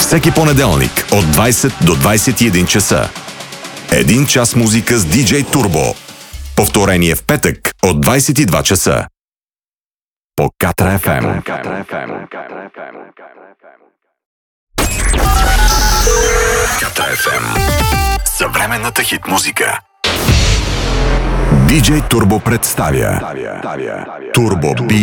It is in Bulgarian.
Всеки понеделник от 20 до 21 часа. 1 час музика с DJ Turbo. Повторение в петък от 22 часа. По Катра FM. Катра FM. Съвременната хит музика. DJ Turbo представя Turbo B